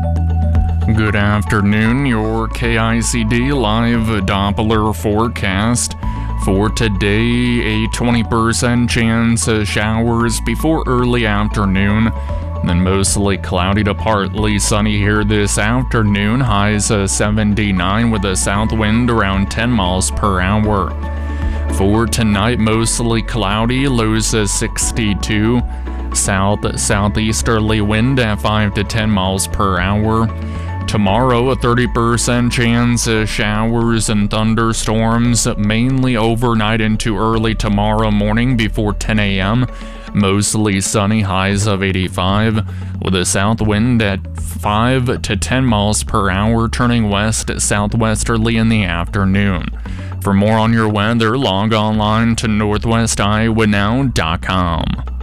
Good afternoon, your KICD live Doppler forecast. For today, a 20% chance of showers before early afternoon, then mostly cloudy to partly sunny here this afternoon, highs 79 with a south wind around 10 miles per hour. For tonight, mostly cloudy, lows 62, southeasterly wind at 5 to 10 miles per hour. Tomorrow, a 30% chance of showers and thunderstorms, mainly overnight into early tomorrow morning before 10 a.m. Mostly sunny, highs of 85, with a south wind at 5 to 10 miles per hour, turning west southwesterly in the afternoon. For more on your weather, log online to northwestiowa.now.com.